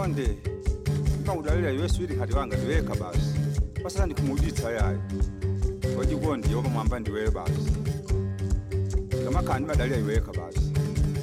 Chonde ngawudalela iwe sweetheart wanga ndiweka basi. Pasala ndikumuditsa yayi. Wajikondi yoba mwamba ndiwe basi. Kama kani badalia iweka basi.